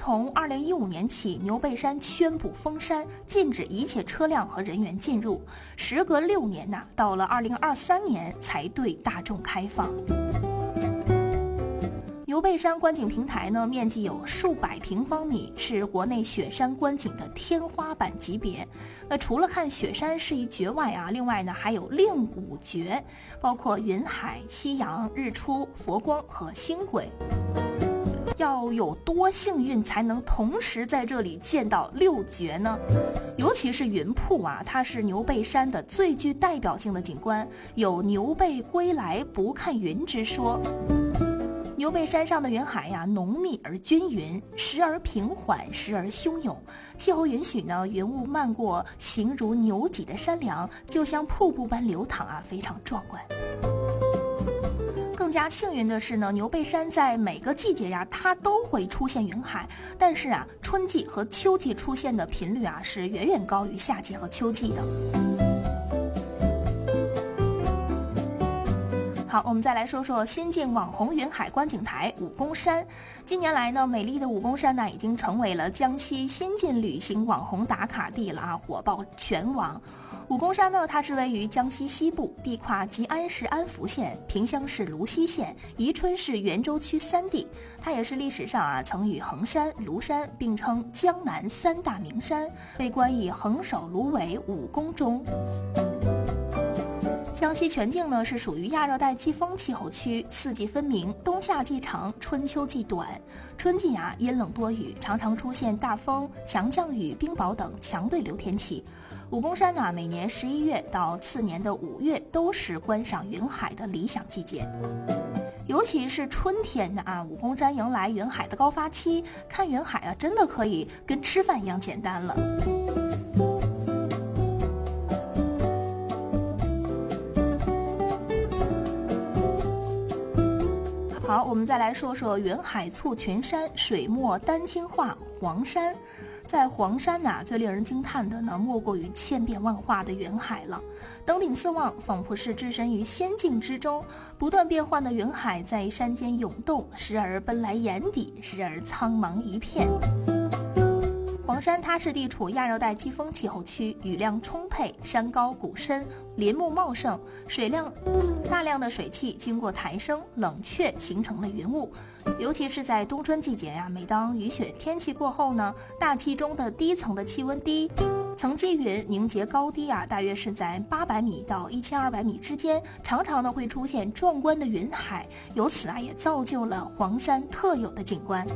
从2015年起，牛背山宣布封山，禁止一切车辆和人员进入。时隔6年到了2023年才对大众开放。牛背山观景平台呢，面积有数百平方米，是国内雪山观景的天花板级别。那除了看雪山是一绝外另外呢还有另5绝，包括云海、夕阳、日出、佛光和星轨。要有多幸运才能同时在这里见到6绝呢？尤其是云瀑它是牛背山的最具代表性的景观，有牛背归来不看云之说。牛背山上的云海浓密而均匀，时而平缓，时而汹涌。气候允许呢，云雾漫过形如牛脊的山梁，就像瀑布般流淌非常壮观。更加幸运的是呢，牛背山在每个季节它都会出现云海，但是春季和秋季出现的频率是远远高于夏季和秋季的。好，我们再来说说新晋网红云海观景台武功山。近年来呢，美丽的武功山已经成为了江西新晋旅行网红打卡地了火爆全网。武功山呢，它是位于江西西部，地跨吉安市安福县、萍乡市泸溪县、宜春市袁州区3地。它也是历史上曾与衡山、庐山并称江南3大名山，被冠以横首芦苇武功钟。江西全境呢是属于亚热带季风气候区，四季分明，冬夏季长，春秋季短。春季阴冷多雨，常常出现大风、强降雨、冰雹等强对流天气。武功山每年11月到次年的5月都是观赏云海的理想季节。尤其是春天武功山迎来云海的高发期，看云海真的可以跟吃饭一样简单了。好，我们再来说说云海簇群山，水墨丹青画黄山。在黄山最令人惊叹的呢，莫过于千变万化的云海了。登顶四望，仿佛是置身于仙境之中，不断变换的云海在山间涌动，时而奔来眼底，时而苍茫一片。黄山它是地处亚热带季风气候区，雨量充沛，山高谷深，林木茂盛，大量的水汽经过抬升冷却形成了云雾。尤其是在冬春季节每当雨雪天气过后呢，大气中的低层的气温低，层积云凝结高低大约是在800米到1200米之间，常常会出现壮观的云海，由此也造就了黄山特有的景观。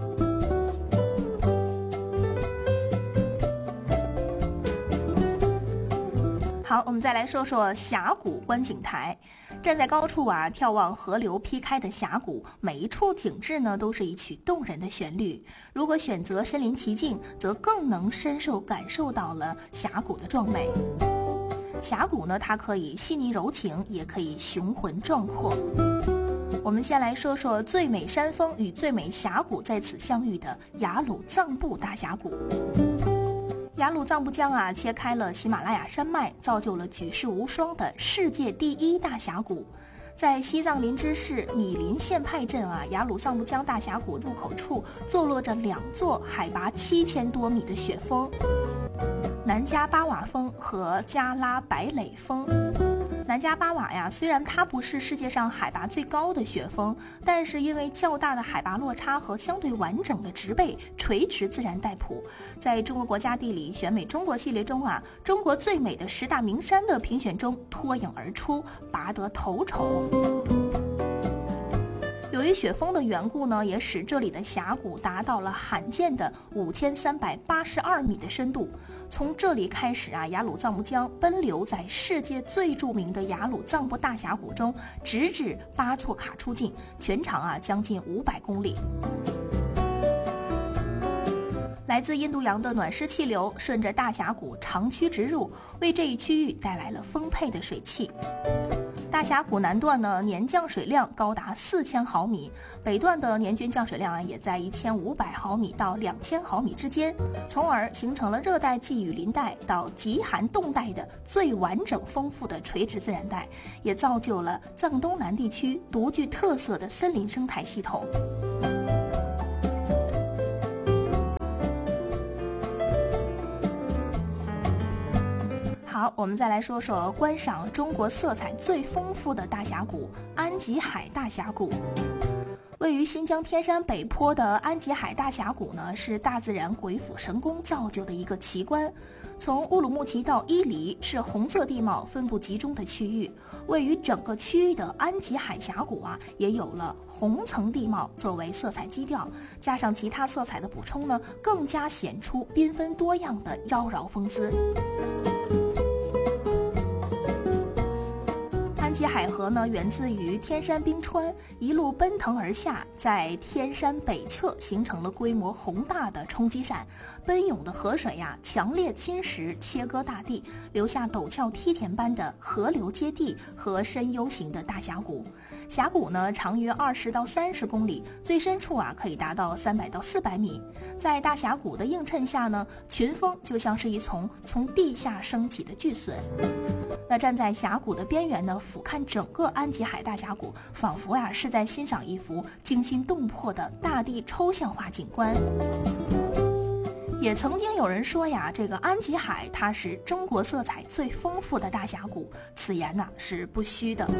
好，我们再来说说峡谷观景台。站在高处眺望河流劈开的峡谷，每一处景致呢都是一曲动人的旋律。如果选择身临其境，则更能深受感受到了峡谷的壮美。峡谷呢，它可以细腻柔情，也可以雄浑壮阔。我们先来说说最美山峰与最美峡谷在此相遇的雅鲁藏布大峡谷。雅鲁藏布江切开了喜马拉雅山脉，造就了举世无双的世界第1大峡谷。在西藏林芝市米林县派镇雅鲁藏布江大峡谷入口处坐落着2座海拔7000多米的雪峰，南迦巴瓦峰和加拉白垒峰。南迦巴瓦虽然它不是世界上海拔最高的雪峰，但是因为较大的海拔落差和相对完整的植被，垂直自然带谱，在中国国家地理选美中国系列中中国最美的10大名山的评选中脱颖而出，拔得头筹。由于雪峰的缘故呢，也使这里的峡谷达到了罕见的5382米的深度。从这里开始雅鲁藏布江奔流在世界最著名的雅鲁藏布大峡谷中，直至巴措卡出境，全长将近500公里。来自印度洋的暖湿气流顺着大峡谷长驱直入，为这一区域带来了丰沛的水汽。大峡谷南段呢，年降水量高达4000毫米，北段的年均降水量也在1500毫米到2000毫米之间，从而形成了热带季雨林带到极寒冻带的最完整丰富的垂直自然带，也造就了藏东南地区独具特色的森林生态系统。 我们再来说说观赏中国色彩最丰富的大峡谷——安吉海大峡谷。位于新疆天山北坡的安吉海大峡谷呢，是大自然鬼斧神工造就的一个奇观。从乌鲁木齐到伊犁是红色地貌分布集中的区域，位于整个区域的安吉海峡谷也有了红层地貌作为色彩基调，加上其他色彩的补充呢，更加显出缤纷多样的妖娆风姿。安吉海河呢，源自于天山冰川，一路奔腾而下，在天山北侧形成了规模宏大的冲积扇，奔涌的河水强烈侵蚀切割大地，留下陡峭梯田般的河流接地和深 U 型的大峡谷。峡谷呢，长约20到30公里，最深处可以达到300到400米。在大峡谷的映衬下呢，群峰就像是一丛从地下升起的巨笋。那站在峡谷的边缘呢，俯瞰整个安吉海大峡谷，仿佛是在欣赏一幅惊心动魄的大地抽象化景观。也曾经有人说这个安吉海它是中国色彩最丰富的大峡谷，此言是不虚的。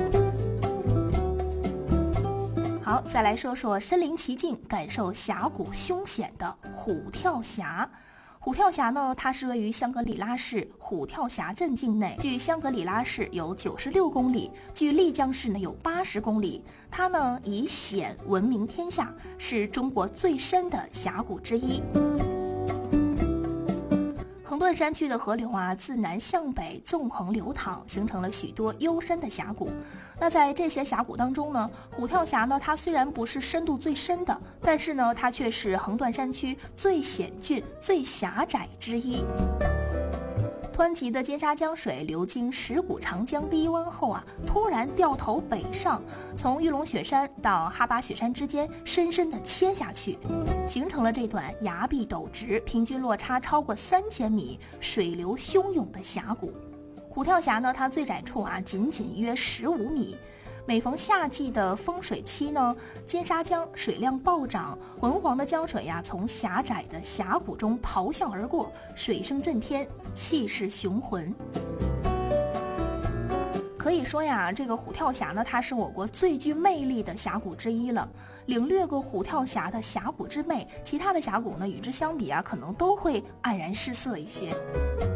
好，再来说说身临其境感受峡谷凶险的虎跳峡。虎跳峡呢，它是位于香格里拉市虎跳峡镇境内，距香格里拉市有96公里，距丽江市呢有80公里。它呢以险闻名天下，是中国最深的峡谷之一。横断山区的河流自南向北纵横流淌，形成了许多幽深的峡谷。那在这些峡谷当中呢，虎跳峡呢，它虽然不是深度最深的，但是呢，它却是横断山区最险峻、最狭窄之一。湍急的尖沙江水流经石鼓长江第一湾后突然掉头北上，从玉龙雪山到哈巴雪山之间深深地切下去，形成了这段崖壁陡直、平均落差超过3000米、水流汹涌的峡谷。虎跳峡呢，它最窄处仅仅约15米。每逢夏季的丰水期呢，尖沙江水量暴涨，浑黄的江水从狭窄的峡谷中咆哮而过，水声震天，气势雄浑。可以说这个虎跳峡呢，它是我国最具魅力的峡谷之一了。领略过虎跳峡的峡谷之魅，其他的峡谷呢与之相比可能都会黯然失色一些。